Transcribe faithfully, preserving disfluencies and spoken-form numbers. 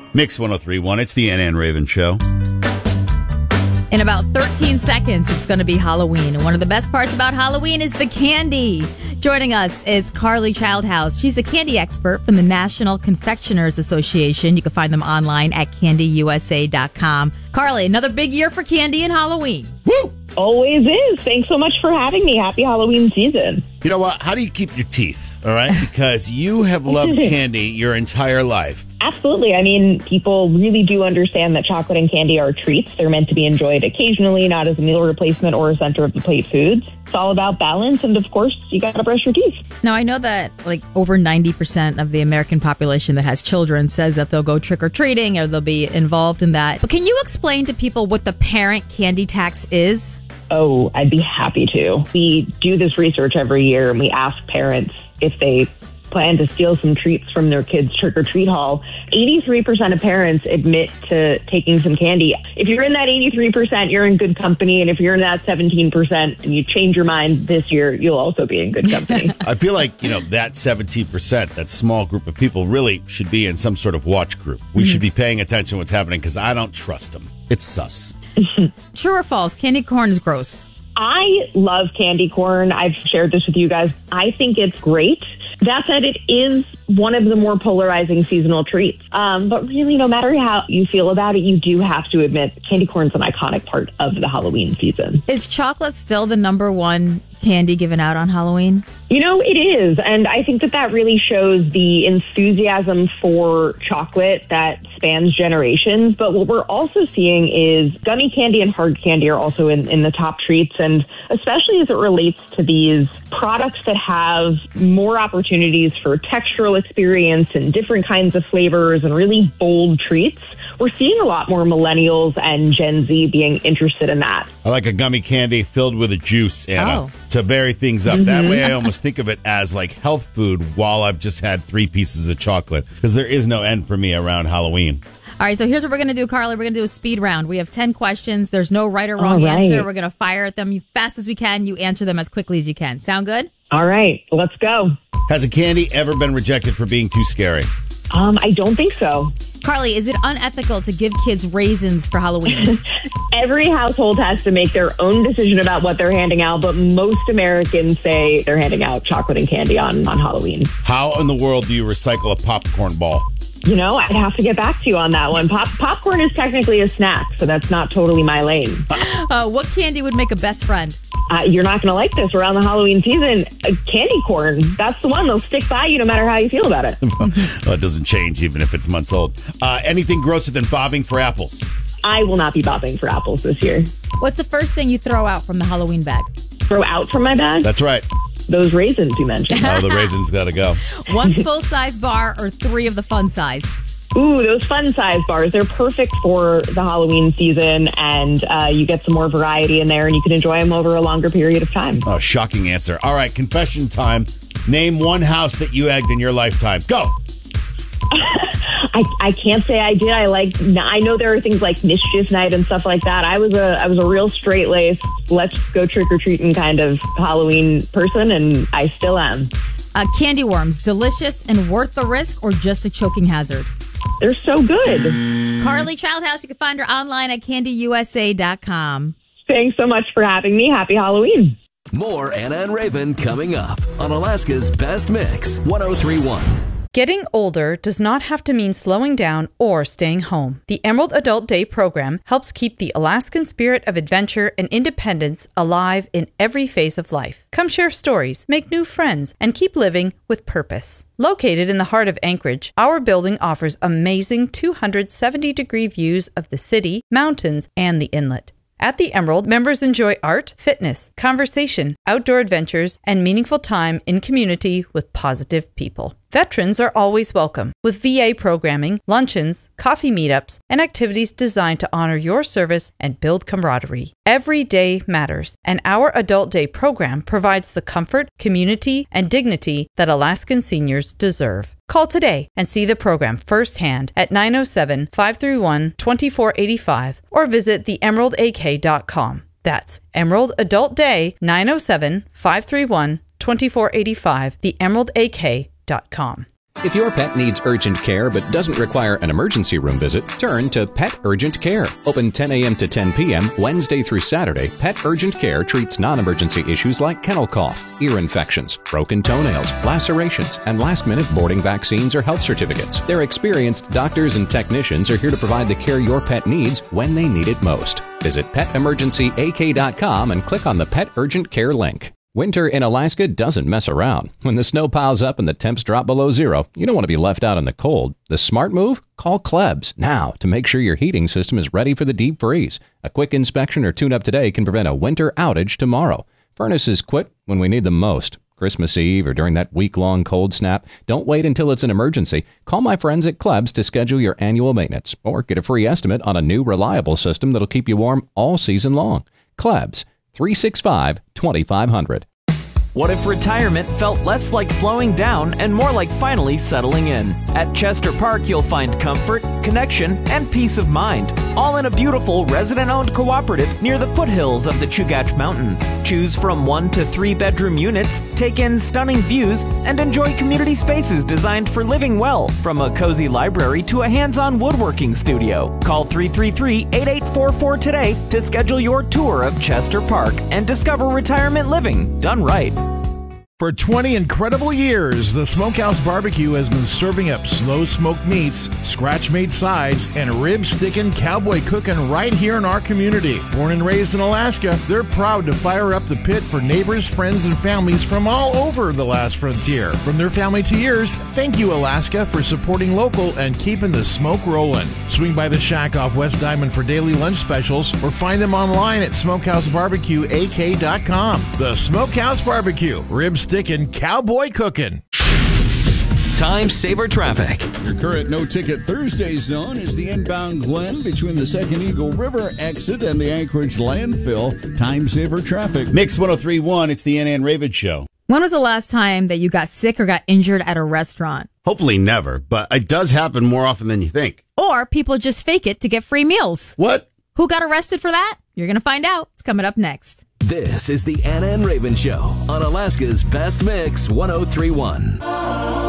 Mix one oh three point one. It's the Ann Ann Raven Show. In about thirteen seconds, it's going to be Halloween. And one of the best parts about Halloween is the candy. Joining us is Carly Childhouse. She's a candy expert from the National Confectioners Association. You can find them online at candy u s a dot com. Carly, another big year for candy and Halloween. Woo! Always is. Thanks so much for having me. Happy Halloween season. You know what? How do you keep your teeth? All right? Because you have loved candy your entire life. Absolutely. I mean, people really do understand that chocolate and candy are treats. They're meant to be enjoyed occasionally, not as a meal replacement or a center of the plate foods. It's all about balance. And of course, you got to brush your teeth. Now, I know that like over ninety percent of the American population that has children says that they'll go trick-or-treating or they'll be involved in that. But can you explain to people what the parent candy tax is? Oh, I'd be happy to. We do this research every year and we ask parents if they plan to steal some treats from their kids' trick-or-treat haul. eighty-three percent of parents admit to taking some candy. If you're in that eighty-three percent, you're in good company. And if you're in that seventeen percent and you change your mind this year, you'll also be in good company. I feel like, you know, that seventeen percent, that small group of people really should be in some sort of watch group. We mm-hmm. should be paying attention to what's happening because I don't trust them. It's sus. True or false? Candy corn is gross. I love candy corn. I've shared this with you guys. I think it's great. That said, it is one of the more polarizing seasonal treats. Um, but really, no matter how you feel about it, you do have to admit candy corn's an iconic part of the Halloween season. Is chocolate still the number one candy given out on Halloween? You know, it is. And I think that that really shows the enthusiasm for chocolate that spans generations. But what we're also seeing is gummy candy and hard candy are also in, in the top treats. And especially as it relates to these products that have more opportunities for textural experience and different kinds of flavors and really bold treats, we're seeing a lot more millennials and Gen Z being interested in that. I like a gummy candy filled with a juice, Anna, oh. to vary things up. Mm-hmm. That way I almost think of it as like health food while I've just had three pieces of chocolate because there is no end for me around Halloween. All right, so here's what we're going to do, Carly. We're going to do a speed round. We have ten questions. There's no right or wrong right. answer. We're going to fire at them as fast as we can. You answer them as quickly as you can. Sound good? All right, let's go. Has a candy ever been rejected for being too scary? Um, I don't think so. Carly, is it unethical to give kids raisins for Halloween? Every household has to make their own decision about what they're handing out, but most Americans say they're handing out chocolate and candy on, on Halloween. How in the world do you recycle a popcorn ball? You know, I'd have to get back to you on that one. Pop- popcorn is technically a snack, so that's not totally my lane. Uh, what candy would make a best friend? Uh, you're not going to like this around the Halloween season. Uh, candy corn. That's the one. They'll stick by you no matter how you feel about it. Well, it doesn't change even if it's months old. Uh, anything grosser than bobbing for apples? I will not be bobbing for apples this year. What's the first thing you throw out from the Halloween bag? Throw out from my bag? That's right. Those raisins you mentioned. Oh, the raisins got to go. One full-size bar or three of the fun size? Ooh, those fun size bars. They're perfect for the Halloween season, and uh, you get some more variety in there, and you can enjoy them over a longer period of time. Oh, shocking answer. All right, confession time. Name one house that you egged in your lifetime. Go. I, I can't say I did. I like. I know there are things like mischief night and stuff like that. I was a I was a real straight laced, let's go trick or treating kind of Halloween person, and I still am. Uh, candy worms, delicious and worth the risk, or just a choking hazard? They're so good. Carly Childhouse, you can find her online at candy u s a dot com. Thanks so much for having me. Happy Halloween. More Anna and Raven coming up on Alaska's Best Mix, one oh three point one. Getting older does not have to mean slowing down or staying home. The Emerald Adult Day program helps keep the Alaskan spirit of adventure and independence alive in every phase of life. Come share stories, make new friends, and keep living with purpose. Located in the heart of Anchorage, our building offers amazing two hundred seventy degree views of the city, mountains, and the inlet. At the Emerald, members enjoy art, fitness, conversation, outdoor adventures, and meaningful time in community with positive people. Veterans are always welcome, with V A programming, luncheons, coffee meetups, and activities designed to honor your service and build camaraderie. Every day matters, and our Adult Day program provides the comfort, community, and dignity that Alaskan seniors deserve. Call today and see the program firsthand at nine oh seven, five three one, two four eight five or visit the emerald a k dot com. That's Emerald Adult Day, nine oh seven, five three one, two four eight five, the emerald a k dot com. If your pet needs urgent care but doesn't require an emergency room visit, turn to Pet Urgent Care. Open ten a.m. to ten p.m. Wednesday through Saturday, Pet Urgent Care treats non-emergency issues like kennel cough, ear infections, broken toenails, lacerations, and last-minute boarding vaccines or health certificates. Their experienced doctors and technicians are here to provide the care your pet needs when they need it most. Visit pet emergency a k dot com and click on the Pet Urgent Care link. Winter in Alaska doesn't mess around. When the snow piles up and the temps drop below zero, you don't want to be left out in the cold. The smart move? Call Klebs now to make sure your heating system is ready for the deep freeze. A quick inspection or tune-up today can prevent a winter outage tomorrow. Furnaces quit when we need them most. Christmas Eve or during that week-long cold snap. Don't wait until it's an emergency. Call my friends at Klebs to schedule your annual maintenance or get a free estimate on a new reliable system that'll keep you warm all season long. Klebs, three six five, two five zero zero. What if retirement felt less like slowing down and more like finally settling in? At Chester Park, you'll find comfort, connection, and peace of mind, all in a beautiful resident-owned cooperative near the foothills of the Chugach Mountains. Choose from one to three bedroom units, take in stunning views, and enjoy community spaces designed for living well, from a cozy library to a hands-on woodworking studio. Call three three three, eight eight four four today to schedule your tour of Chester Park and discover retirement living done right. For twenty incredible years, the Smokehouse Barbecue has been serving up slow smoked meats, scratch-made sides, and rib-sticking, cowboy cooking right here in our community. Born and raised in Alaska, they're proud to fire up the pit for neighbors, friends, and families from all over the last frontier. From their family to yours, thank you, Alaska, for supporting local and keeping the smoke rolling. Swing by the shack off West Diamond for daily lunch specials, or find them online at smokehouse barbecue a k dot com. The Smokehouse Barbecue, ribs sticking, cowboy cooking. Time Saver Traffic. Your current no-ticket Thursday zone is the inbound Glen between the Second Eagle River exit and the Anchorage landfill. Time Saver Traffic. Mix one oh three point one, it's the Ann Ann Raven Show. When was the last time that you got sick or got injured at a restaurant? Hopefully never, but it does happen more often than you think. Or people just fake it to get free meals. What? Who got arrested for that? You're going to find out. It's coming up next. This is the Ann Ann Raven Show on Alaska's Best Mix one oh three point one.